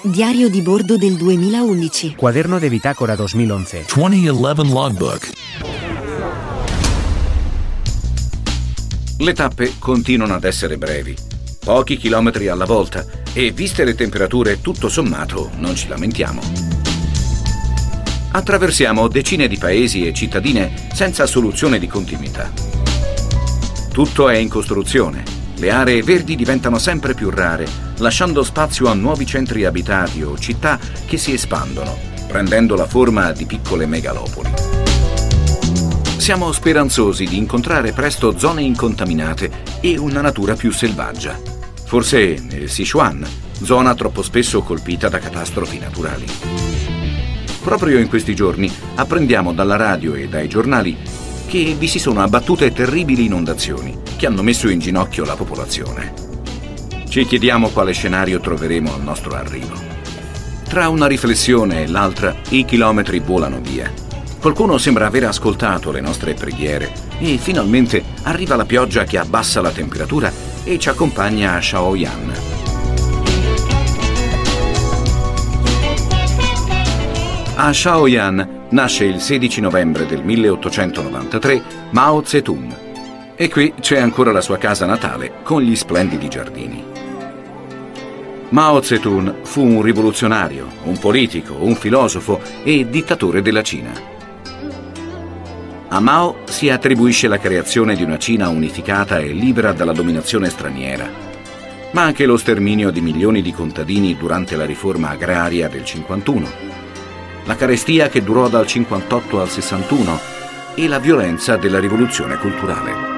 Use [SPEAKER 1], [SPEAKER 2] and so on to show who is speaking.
[SPEAKER 1] Diario di bordo del 2011.
[SPEAKER 2] Cuaderno de bitácora 2011.
[SPEAKER 3] 2011 logbook.
[SPEAKER 4] Le tappe continuano ad essere brevi, pochi chilometri alla volta, e viste le temperature, tutto sommato non ci lamentiamo. Attraversiamo decine di paesi e cittadine senza soluzione di continuità. Tutto è in costruzione. Le aree verdi diventano sempre più rare, lasciando spazio a nuovi centri abitati o città che si espandono, prendendo la forma di piccole megalopoli. Siamo speranzosi di incontrare presto zone incontaminate e una natura più selvaggia. Forse nel Sichuan, zona troppo spesso colpita da catastrofi naturali. Proprio in questi giorni apprendiamo dalla radio e dai giornali che vi si sono abbattute terribili inondazioni che hanno messo in ginocchio la popolazione. Ci chiediamo quale scenario troveremo al nostro arrivo. Tra una riflessione e l'altra, i chilometri volano via. Qualcuno sembra aver ascoltato le nostre preghiere e finalmente arriva la pioggia che abbassa la temperatura e ci accompagna a Shaoyan. A Shaoyan nasce il 16 novembre del 1893 Mao Zedong e qui c'è ancora la sua casa natale con gli splendidi giardini. Mao Zedong fu un rivoluzionario, un politico, un filosofo e dittatore della Cina. A Mao si attribuisce la creazione di una Cina unificata e libera dalla dominazione straniera, ma anche lo sterminio di milioni di contadini durante la riforma agraria del 51, la carestia che durò dal 58 al 61 e la violenza della rivoluzione culturale.